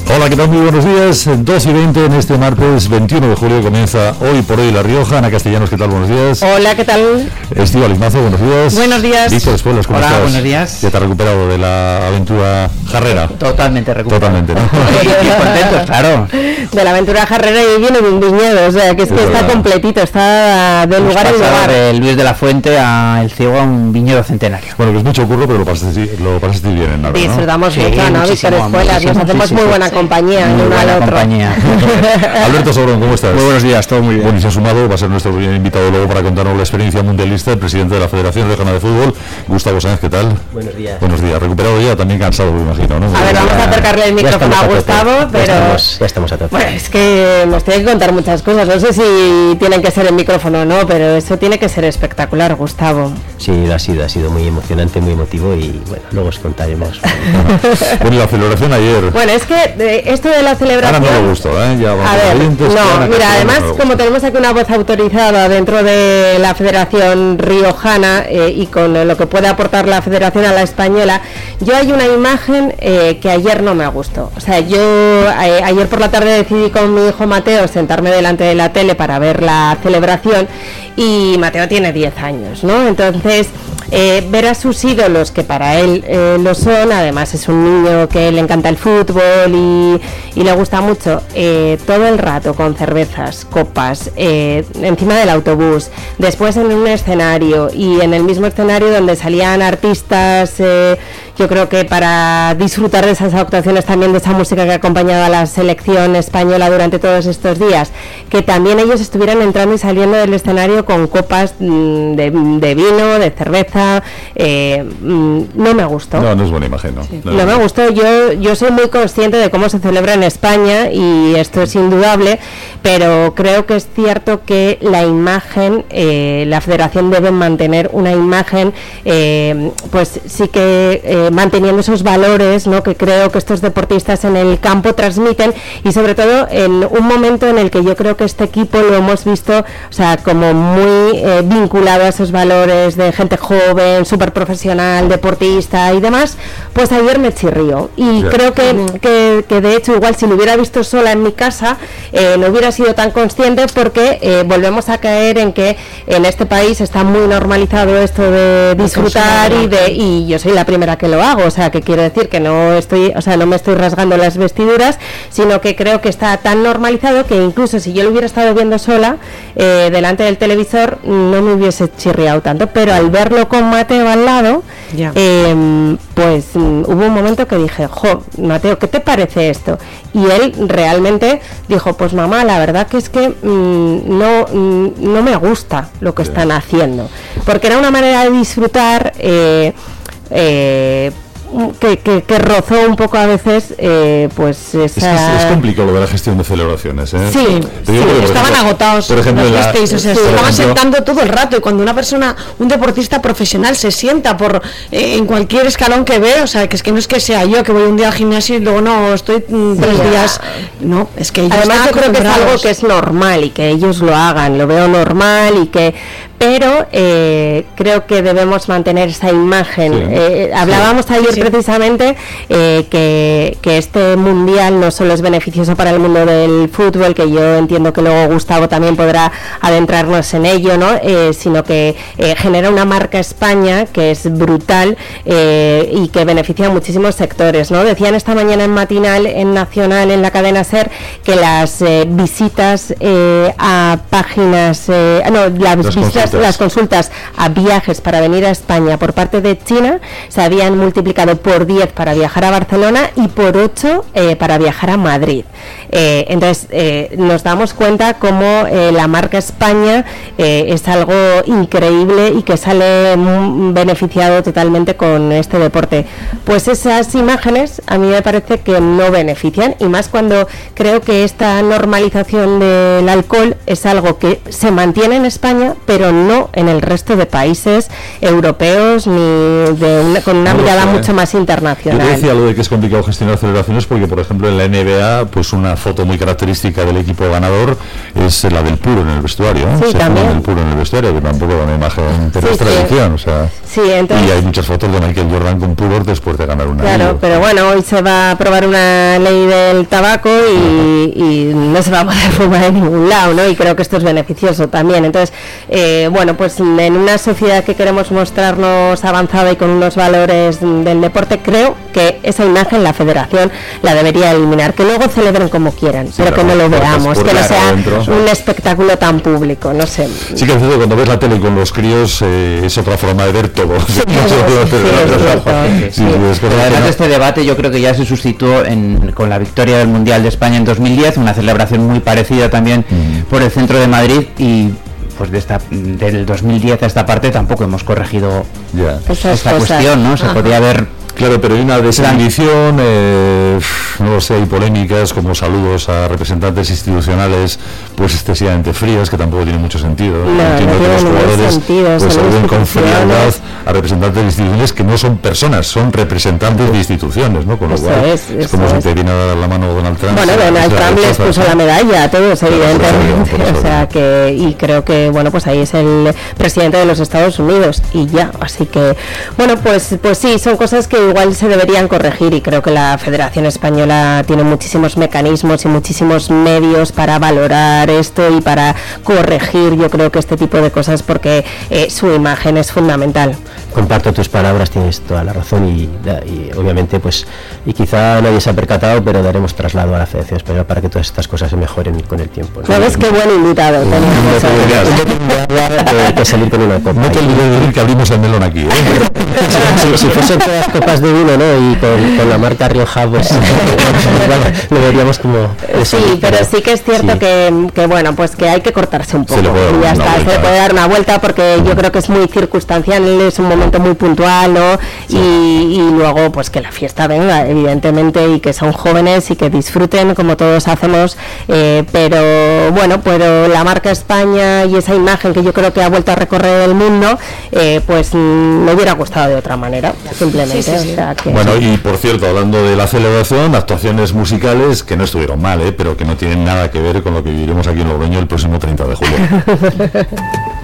Hola, ¿qué tal? Muy buenos días. 2:20 en este martes 21 de julio comienza Hoy por Hoy La Rioja. Ana Castellanos, ¿qué tal? Buenos días. Hola, ¿qué tal? Estíbaliz Mazo, buenos días. Buenos días. Víctor Espuelas, ¿cómo Hola, estás? buenos días. ¿Ya te has recuperado de la aventura jarrera? Totalmente recuperado. Totalmente, ¿no? Y contentos, claro. De la aventura jarrera y viene de un viñedo, o sea, que es que está completito, está de lugar en lugar. De Luis de la Fuente a El Ciego a un viñedo centenario. Bueno, que es mucho curro, pero lo pasaste bien en nada, ¿no? Disfrutamos Sí, mucho, ¿no? Víctor Espuelas, nos hacemos muy buena compañía el uno al otro. Alberto Sobrón, ¿cómo estás? Muy buenos días, todo muy bien. Bueno, y se ha sumado, va a ser nuestro primer invitado luego para contarnos la experiencia mundialista, el presidente de la Federación Riojana de Fútbol, Gustavo Sáenz, ¿qué tal? Buenos días. Buenos días, recuperado ya, también cansado, me imagino, ¿no? A ver, vamos a acercarle el micrófono a Gustavo, pero... Ya estamos a tope. Bueno, es que nos tiene que contar muchas cosas, no sé si tienen que ser en micrófono o no, pero eso tiene que ser espectacular, Gustavo. Sí, ha sido muy emocionante, muy emotivo y bueno, luego os contaremos. Bueno, la celebración ayer. Bueno, es que esto de la celebración... Ahora no me gustó, ¿eh? Ya vamos a ver, oyentes, no, mira, además como tenemos aquí una voz autorizada dentro de la Federación Riojana y con lo que puede aportar la Federación a la española, yo hay una imagen que ayer no me gustó. O sea, yo ayer por la tarde decidí con mi hijo Mateo sentarme delante de la tele para ver la celebración y Mateo tiene 10 años, ¿no? Entonces... ver a sus ídolos, que para él lo son, además es un niño que le encanta el fútbol y le gusta mucho, todo el rato con cervezas, copas, encima del autobús, después en un escenario y en el mismo escenario donde salían artistas, yo creo que para disfrutar de esas actuaciones también de esa música que ha acompañado a la selección española durante todos estos días, que también ellos estuvieran entrando y saliendo del escenario con copas de vino, de cerveza. No me gustó. No es buena imagen, ¿no? Sí. No me gustó. Yo soy muy consciente de cómo se celebra en España y esto es indudable, pero creo que es cierto que la imagen, la Federación debe mantener una imagen, pues sí que manteniendo esos valores, ¿no?, que creo que estos deportistas en el campo transmiten, y sobre todo en un momento en el que yo creo que este equipo lo hemos visto, o sea, como muy vinculado a esos valores de gente joven, súper profesional, deportista y demás. Pues ayer me chirrió y creo que de hecho igual si lo hubiera visto sola en mi casa no hubiera sido tan consciente, porque volvemos a caer en que en este país está muy normalizado esto de disfrutar y yo soy la primera que lo hago, o sea, que quiero decir que no me estoy rasgando las vestiduras, sino que creo que está tan normalizado que incluso si yo lo hubiera estado viendo sola delante del televisor no me hubiese chirriado tanto, pero al verlo con Mateo al lado, pues hubo un momento que dije, Mateo, ¿qué te parece esto? Y él realmente dijo, pues mamá, la verdad que es que no me gusta lo que están haciendo, porque era una manera de disfrutar que rozó un poco a veces, pues esa... Es complicado lo de la gestión de celebraciones, ¿eh? Sí, estaban agotados, por ejemplo, se estaban sentando todo el rato, y cuando una persona, un deportista profesional se sienta en cualquier escalón que ve, o sea, que es que no es que sea yo que voy un día al gimnasio y luego no, estoy 3 días, no, es que ellos además yo creo que es algo que es normal y que ellos lo hagan, lo veo normal pero creo que debemos mantener esa imagen. Hablábamos ayer precisamente que este mundial no solo es beneficioso para el mundo del fútbol, que yo entiendo que luego Gustavo también podrá adentrarnos en ello, ¿no? Sino que genera una marca España que es brutal y que beneficia a muchísimos sectores, ¿no? Decían esta mañana en Matinal, en Nacional, en la cadena SER, que las visitas a páginas, las consultas a viajes para venir a España por parte de China se habían multiplicado por 10 para viajar a Barcelona y por 8 para viajar a Madrid. Entonces nos damos cuenta cómo la marca España es algo increíble y que sale beneficiado totalmente con este deporte. Pues esas imágenes a mí me parece que no benefician, y más cuando creo que esta normalización del alcohol es algo que se mantiene en España, pero no en el resto de países europeos ni con una mirada mucho más internacional. Yo te decía lo de que es complicado gestionar mencionado celebraciones porque, por ejemplo, en la NBA, pues una foto muy característica del equipo ganador es la del puro en el vestuario, ¿no? Sí, Se también. pone el puro en el vestuario, que tampoco es una imagen de nuestra tradición, o sea... Sí, entonces... Y hay muchas fotos de Michael Jordan con puros después de ganar una. Claro, pero bueno, hoy se va a aprobar una ley del tabaco y no se va a poder fumar en ningún lado, ¿no? Y creo que esto es beneficioso también. Entonces, bueno, pues en una sociedad que queremos mostrarnos avanzada y con unos valores del deporte, creo que esa imagen la federación la debería eliminar. Que luego celebren como quieran, pero que no lo veamos, que no sea un espectáculo tan público, no sé. Sí que es cierto, cuando ves la tele con los críos es otra forma de ver todo. Además de este debate, yo creo que ya se sustituyó con la victoria del Mundial de España en 2010, una celebración muy parecida también por el centro de Madrid, y pues del 2010 a esta parte tampoco hemos corregido esta cuestión, ¿no? Se podía haber... Claro, pero hay una desinhibición, no lo sé, hay polémicas como saludos a representantes institucionales pues excesivamente frías, que tampoco tiene mucho sentido. No, entiendo no que los jugadores sentido, pues saluden con frialdad instituciones. a representantes de instituciones que no son personas, son representantes de instituciones, ¿no? Con lo Eso cual es como si te viene a dar la mano Donald Trump. Bueno, Donald Trump les puso la medalla a todos, evidentemente. por eso O sea que, y creo que, bueno, pues ahí es el presidente de los Estados Unidos y ya. Así que, bueno, pues sí, son cosas que igual se deberían corregir, y creo que la Federación Española tiene muchísimos mecanismos y muchísimos medios para valorar esto y para corregir, yo creo que este tipo de cosas, porque su imagen es fundamental. Comparto tus palabras, tienes toda la razón y obviamente pues y quizá nadie se ha percatado, pero daremos traslado a la Federación Española para que todas estas cosas se mejoren con el tiempo, ¿no? ¿Sabes qué buen invitado tenemos? Hay que salir con una copa. No te olvides de decir que abrimos el melón aquí, ¿eh? Si fuesen todas copas de vino, ¿no? Y con la marca Rioja, pues lo veríamos como... Sí, pero sí que es cierto que bueno, pues que hay que cortarse un poco. Y ya está, se le puede dar una vuelta, porque yo creo que es muy circunstancial, es un momento muy puntual, ¿no? Sí. Y luego pues que la fiesta venga, evidentemente, y que son jóvenes y que disfruten como todos hacemos, pero bueno, pero la marca España y esa imagen que yo creo que ha vuelto a recorrer el mundo, pues me hubiera gustado de otra manera, simplemente. Sí. O sea que... Bueno, y por cierto, hablando de la celebración, actuaciones musicales que no estuvieron mal, pero que no tienen nada que ver con lo que viviremos aquí en Logroño el próximo 30 de julio.